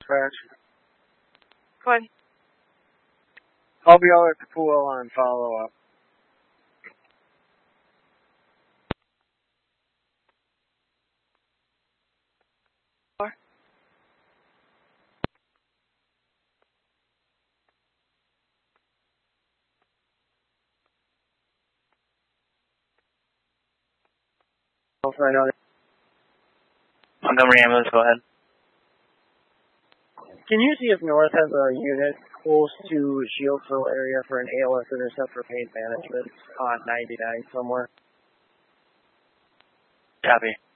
Scratch. Go ahead. I'll be out at the pool on follow-up. Montgomery ambulance, go ahead. Can you see if North has a unit close to Shieldsville area for an ALS intercept for pain management on 99 somewhere? Copy.